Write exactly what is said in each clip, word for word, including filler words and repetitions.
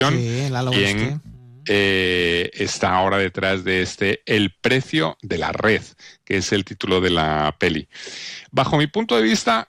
Sí, Lalo quien eh, está ahora detrás de este El precio de la red, que es el título de la peli. Bajo mi punto de vista,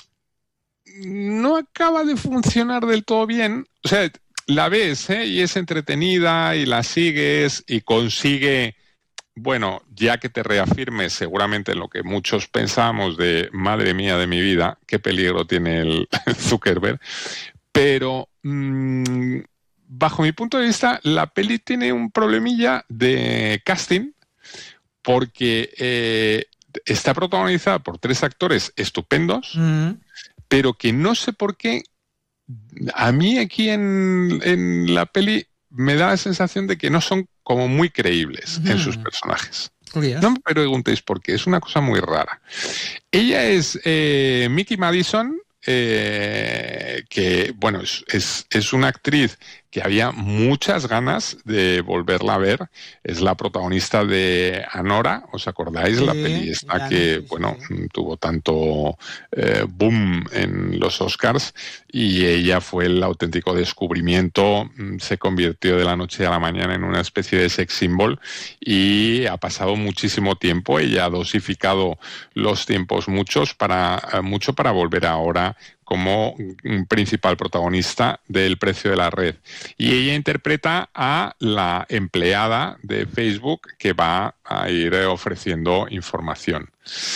no acaba de funcionar del todo bien. O sea, la ves, ¿eh? Y es entretenida y la sigues y consigue, bueno, ya que te reafirmes seguramente en lo que muchos pensamos de madre mía de mi vida, qué peligro tiene el Zuckerberg, pero mmm, bajo mi punto de vista la peli tiene un problemilla de casting porque eh, está protagonizada por tres actores estupendos, mm. pero que no sé por qué a mí aquí en, en la peli me da la sensación de que no son como muy creíbles uh-huh. en sus personajes. No me preguntéis por qué, es una cosa muy rara. Ella es eh, Mickey Madison, eh, que, bueno, es, es, es una actriz que había muchas ganas de volverla a ver. Es la protagonista de Anora, ¿os acordáis? Sí, la peli esta ya, que, sí, bueno, sí. tuvo tanto eh, boom en los Oscars, y ella fue el auténtico descubrimiento. Se convirtió de la noche a la mañana en una especie de sex symbol y ha pasado muchísimo tiempo. Ella ha dosificado los tiempos muchos para, mucho para volver ahora como principal protagonista del precio de la red. Y ella interpreta a la empleada de Facebook que va a ir ofreciendo información.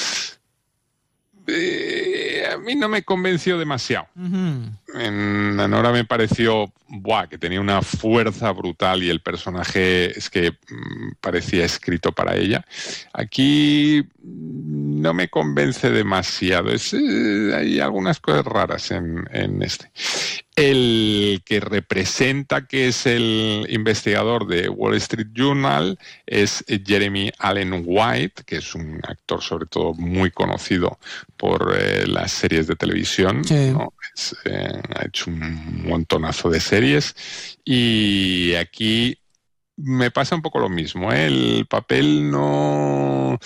Eh, a mí no me convenció demasiado. Uh-huh. En Anora me pareció buah, que tenía una fuerza brutal y el personaje es que mmm, parecía escrito para ella. Aquí no me convence demasiado. Es, eh, hay algunas cosas raras en, en este. El que representa, que es el investigador de Wall Street Journal, es Jeremy Allen White, que es un actor sobre todo muy conocido por eh, las series de televisión, sí. ¿no? Es, eh, ha hecho un montonazo de series y aquí me pasa un poco lo mismo, ¿eh? El papel no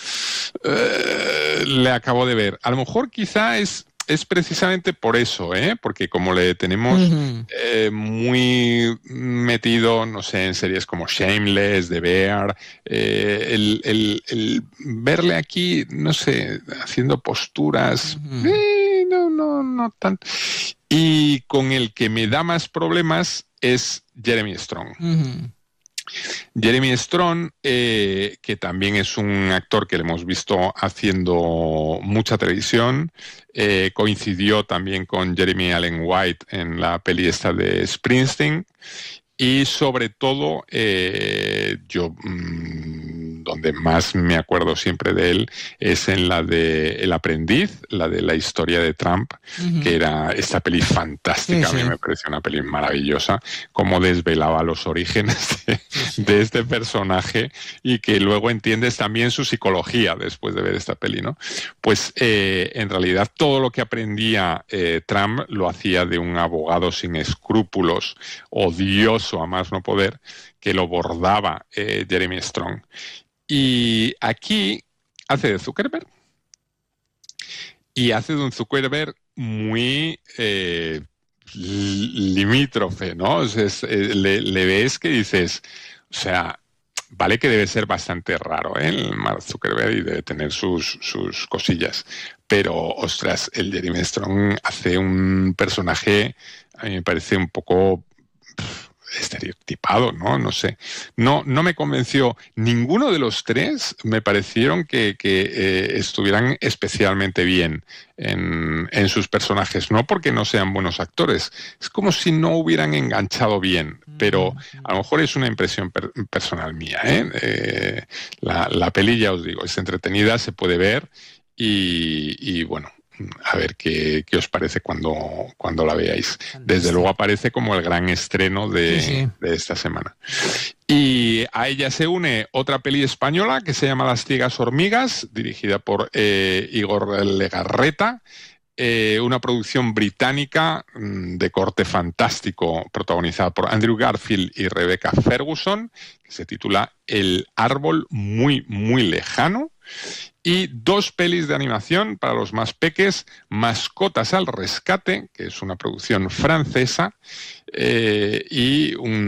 eh, le acabo de ver. A lo mejor quizá es Es precisamente por eso, ¿eh? Porque como le tenemos uh-huh. eh, muy metido, no sé, en series como Shameless, The Bear, eh, el, el, el verle aquí, no sé, haciendo posturas, uh-huh. eh, no, no, no tan... Y con el que me da más problemas es Jeremy Strong. Uh-huh. Jeremy Strong, eh, que también es un actor que le hemos visto haciendo mucha televisión, eh, coincidió también con Jeremy Allen White en la peli esta de Springsteen, y sobre todo eh, yo mmm, donde más me acuerdo siempre de él es en la de El aprendiz, la de la historia de Trump, uh-huh. que era esta peli fantástica. Sí, sí. A mí me pareció una peli maravillosa, cómo desvelaba los orígenes de, sí, sí. de este personaje y que luego entiendes también su psicología después de ver esta peli, ¿no? Pues eh, en realidad todo lo que aprendía eh, Trump lo hacía de un abogado sin escrúpulos, odioso a más no poder, que lo bordaba eh, Jeremy Strong. Y aquí hace de Zuckerberg y hace de un Zuckerberg muy eh, limítrofe, ¿no? O sea, es, eh, le, le ves que dices, o sea, vale que debe ser bastante raro, ¿eh? El Mark Zuckerberg, y debe tener sus, sus cosillas, pero, ostras, el Jeremy Strong hace un personaje, a mí me parece un poco pff, estereotipado, ¿no? No sé. No, no me convenció. Ninguno de los tres me parecieron que, que eh, estuvieran especialmente bien en, en sus personajes. No porque no sean buenos actores. Es como si no hubieran enganchado bien. Pero a lo mejor es una impresión per- personal mía, ¿eh? Eh, la, la peli, ya os digo, es entretenida, se puede ver y, y bueno, a ver qué, qué os parece cuando, cuando la veáis. Desde luego aparece como el gran estreno de, sí, sí. de esta semana. Y a ella se une otra peli española que se llama Las ciegas hormigas, dirigida por eh, Igor Legarreta. Eh, una producción británica mmm, de corte fantástico, protagonizada por Andrew Garfield y Rebecca Ferguson, que se titula El árbol muy, muy lejano. Y dos pelis de animación para los más peques, Mascotas al rescate, que es una producción francesa, eh, y un